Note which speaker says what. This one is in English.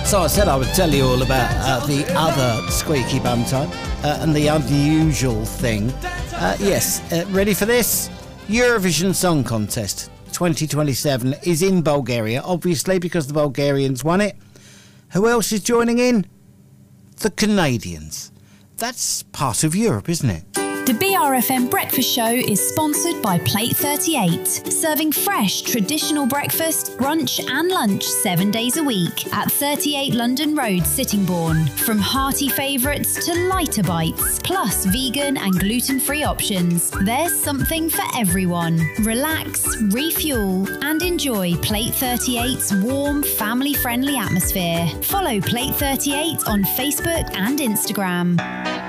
Speaker 1: So I said I would tell you all about the other squeaky bum type and the unusual thing. Yes, ready for this? Eurovision Song Contest 2027 is in Bulgaria, obviously, because the Bulgarians won it. Who else is joining in? The Canadians. That's part of Europe, isn't it?
Speaker 2: The BRFM Breakfast Show is sponsored by Plate 38, serving fresh, traditional breakfast, brunch and lunch 7 days a week at 38 London Road, Sittingbourne. From hearty favourites to lighter bites, plus vegan and gluten-free options, there's something for everyone. Relax, refuel and enjoy Plate 38's warm, family-friendly atmosphere. Follow Plate 38 on Facebook and Instagram.